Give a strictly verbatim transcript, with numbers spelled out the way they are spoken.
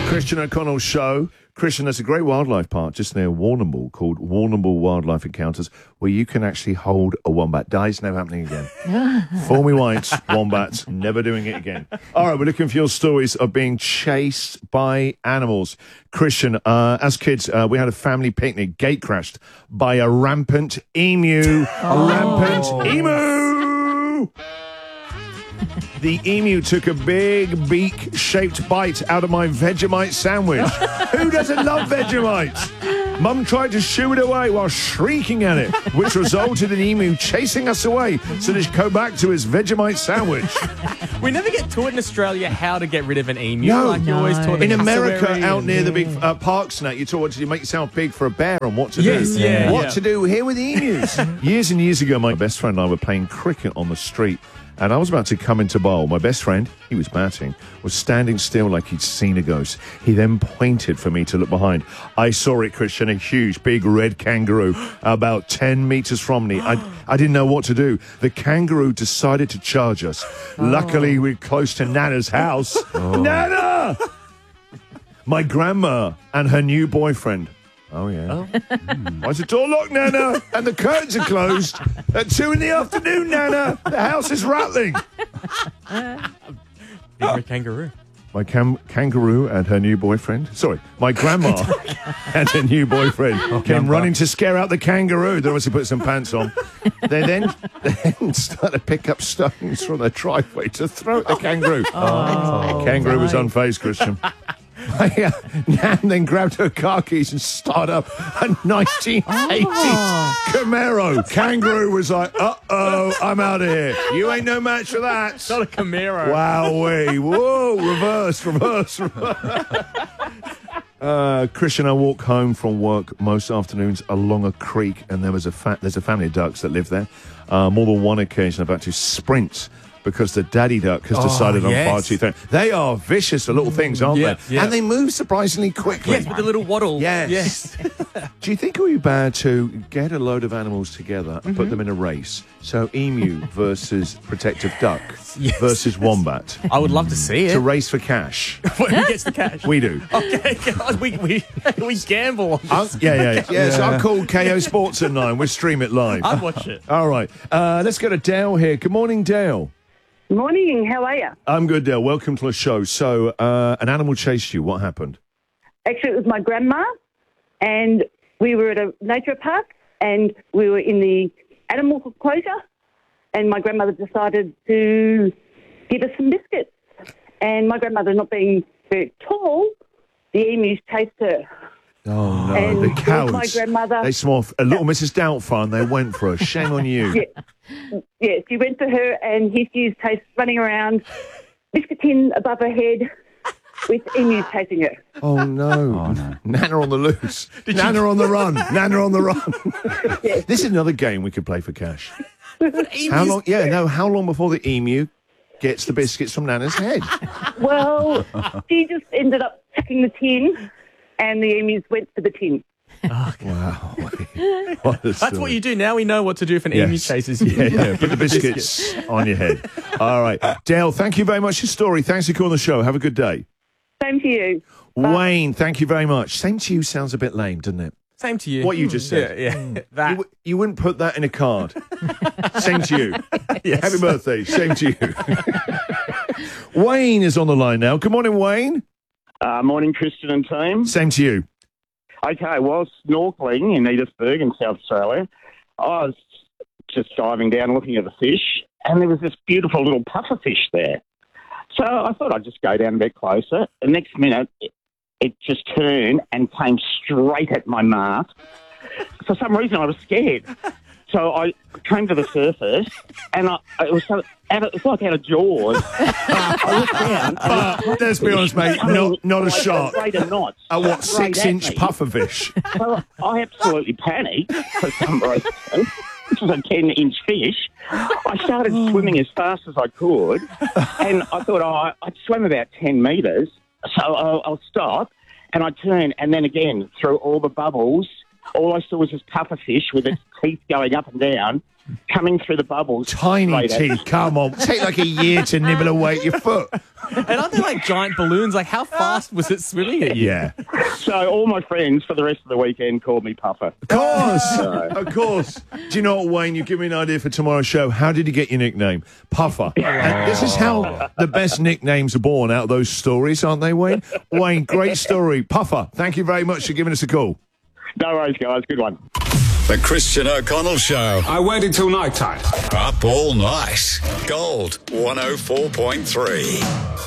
Christian O'Connell Show. Christian, there's a great wildlife park just near Warrnambool called Warrnambool Wildlife Encounters where you can actually hold a wombat. Dies, never happening again. Fool me whites, wombats, never doing it again. All right, we're looking for your stories of being chased by animals. Christian, uh, as kids, uh, we had a family picnic, gate crashed by a rampant emu. Oh. A rampant emu! The emu took a big beak-shaped bite out of my Vegemite sandwich. Who doesn't love Vegemite? Mum tried to shoo it away while shrieking at it, which resulted in the emu chasing us away so that he'd go back to his Vegemite sandwich. We never get taught in Australia how to get rid of an emu. No. like you're always taught In the America, cassowary out and- near the big uh, parks and that, you're taught what to do, make yourself big for a bear and what to Yes, do. yeah, what yeah. to do here with the emus. Years and years ago, my best friend and I were playing cricket on the street. And I was about to come into bowl. My best friend, he was batting, was standing still like he'd seen a ghost. He then pointed for me to look behind. I saw it, Christian, a huge, big red kangaroo about ten metres from me. I, I didn't know what to do. The kangaroo decided to charge us. Oh. Luckily, we're close to Nana's house. Oh. Nana! My grandma and her new boyfriend. Oh, yeah. Oh. Mm. Why's the door locked, Nana? And the curtains are closed. At two in the afternoon, Nana. The house is rattling. Big kangaroo. My cam- kangaroo and her new boyfriend. Sorry, my grandma and her new boyfriend oh, came running to scare out the kangaroo. They obviously put some pants on. They then, then started to pick up stones from the driveway to throw at the kangaroo. Oh, the kangaroo right. was unfazed, Christian. uh, Nan then grabbed her car keys and started up a nineteen eighties oh. Camaro. Kangaroo was like, uh-oh, I'm out of here. You ain't no match for that. It's not a Camaro. Wowee. Whoa, reverse, reverse, reverse. Uh, Christian, I walk home from work most afternoons along a creek, and there was a fa- there's a family of ducks that live there. Uh, more than one occasion I've had to sprint because the daddy duck has decided oh, on yes. far too thin. They are vicious, the little things, aren't yeah, they? Yeah. And they move surprisingly quickly. Yes, with the little waddle. Yes. yes. Do you think it would be bad to get a load of animals together and mm-hmm. put them in a race? So emu versus protective duck yes. versus wombat. I would love to see it. To race for cash. Who gets the cash? We do. Okay, God, we, we, we gamble on this. I'll, yeah, yeah, yeah. yeah. So I'll call K O Sports at nine. We'll stream it live. I'd watch it. All right. Uh, let's go to Dale here. Good morning, Dale. Morning, how are you? I'm good, Dale. Welcome to the show. So, uh, an animal chased you. What happened? Actually, it was my grandma, and we were at a nature park, and we were in the animal enclosure, and my grandmother decided to give us some biscuits. And my grandmother, not being very tall, the emus chased her. Oh, no. And the cows. my grandmother. They smell a little Missus Doubtfire, and they went for her. Shame on you. Yeah. yeah, she went for her, and here she is chased, running around, biscuit tin above her head, with emus chasing her. Oh, no. Oh, no. Nana on the loose. Did Nana you... on the run. Nana on the run. Yes. This is another game we could play for cash. How long? Yeah, no, how long before the emu gets the biscuits from Nana's head? Well, she just ended up chucking the tin, and the emus went for the tin. Oh, wow. What That's what you do. Now we know what to do if an yes. emu chases you. Yeah, yeah. Put the biscuits on your head. All right. Dale, thank you very much for your story. Thanks for calling the show. Have a good day. Same to you. Bye. Wayne, thank you very much. Same to you sounds a bit lame, doesn't it? Same to you. What you just said. Yeah, yeah. That. You, you wouldn't put that in a card. Same to you. Yes. Happy birthday. Same to you. Wayne is on the line now. Good morning, Wayne. Uh, morning, Christian and team. Same to you. Okay, while snorkelling in Edithburgh in South Australia, I was just diving down looking at the fish, and there was this beautiful little pufferfish there. So I thought I'd just go down a bit closer. The next minute, it, it just turned and came straight at my mast. For some reason, I was scared. So I came to the surface, and I, it was so, out of, it's like out of Jaws. I looked down. Uh, let's be honest, mate. Not, not a shark. A uh, what, six-inch pufferfish? So I absolutely panicked for some reason. This was a ten-inch fish. I started swimming as fast as I could, and I thought, oh, I'd swim about ten metres, so I'll, I'll stop, and I turn, and then again, through all the bubbles, all I saw was this pufferfish with its teeth going up and down, coming through the bubbles. Tiny straight at- teeth, come on. Take like a year to nibble away at your foot. And aren't they like giant balloons? Like, how fast was it swimming at you? Yeah. So all my friends for the rest of the weekend called me Puffer. Of course. Of course. Do you know what, Wayne? You give me an idea for tomorrow's show. How did you get your nickname? Puffer. And this is how the best nicknames are born out of those stories, aren't they, Wayne? Wayne, great story. Puffer, thank you very much for giving us a call. No worries, guys. Good one. The Christian O'Connell Show. I waited till night time. Up all night. Gold one oh four point three.